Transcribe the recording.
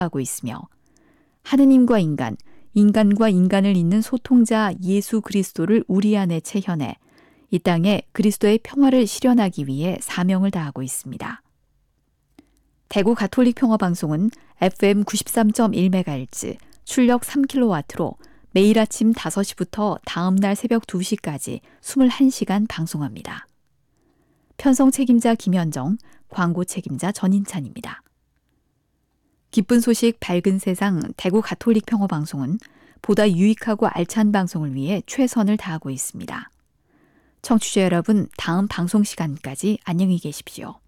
하고 있으며 하느님과 인간, 인간과 인간을 잇는 소통자 예수 그리스도를 우리 안에 체현해 이 땅에 그리스도의 평화를 실현하기 위해 사명을 다하고 있습니다. 대구 가톨릭 평화방송은 FM 93.1MHz, 출력 3kW로 매일 아침 5시부터 다음 날 새벽 2시까지 21시간 방송합니다. 편성 책임자 김현정, 광고 책임자 전인찬입니다. 기쁜 소식 밝은 세상 대구 가톨릭 평화방송은 보다 유익하고 알찬 방송을 위해 최선을 다하고 있습니다. 청취자 여러분, 다음 방송 시간까지 안녕히 계십시오.